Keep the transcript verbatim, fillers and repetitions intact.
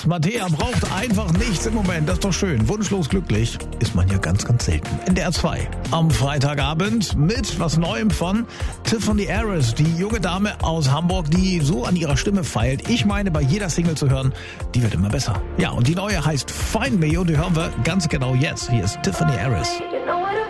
Mattea braucht einfach nichts im Moment, das ist doch schön. Wunschlos glücklich ist man ja ganz, ganz selten. N D R zwei am Freitagabend mit was Neuem von Tiffany Harris, die junge Dame aus Hamburg, die so an ihrer Stimme feilt. Ich meine, bei jeder Single zu hören, die wird immer besser. Ja, und die neue heißt Find Me und die hören wir ganz genau jetzt. Hier ist Tiffany Harris. You know what